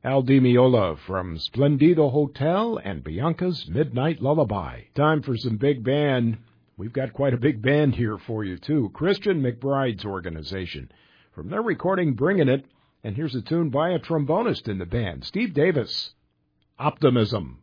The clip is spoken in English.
Al Di Meola from Splendido Hotel and Bianca's Midnight Lullaby. Time for some big band. We've got quite a big band here for you, too. Christian McBride's organization. From their recording, Bringing It, and here's a tune by a trombonist in the band, Steve Davis, Optimism.